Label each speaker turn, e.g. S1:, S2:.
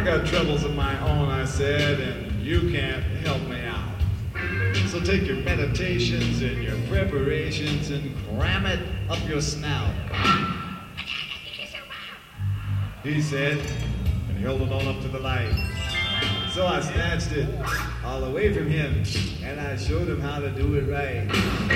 S1: I got troubles of my own, I said, and you can't help me out. So take your meditations and your preparations and cram it up your snout. He said, and held it on up to the light. So I snatched it all away from him, and I showed him how to do it right.